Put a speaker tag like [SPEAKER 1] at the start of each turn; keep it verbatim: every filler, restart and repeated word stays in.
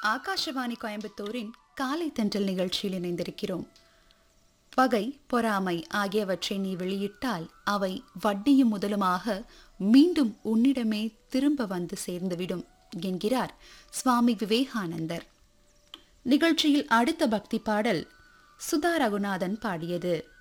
[SPEAKER 1] ஆகாஷவாணி கோயம்புத்தூரின் காலை தென்றல் நிகழ்ச்சியில் இணைந்திருக்கிறோம். பகை, பொறாமை ஆகியவற்றை நீ வெளியிட்டால் அவை வட்டியும் முதலுமாக மீண்டும் உன்னிடமே திரும்ப வந்து சேர்ந்துவிடும் என்கிறார் சுவாமி விவேகானந்தர். நிகழ்ச்சியில் அடுத்த பக்தி பாடல் சுதா ரகுநாதன் பாடியது.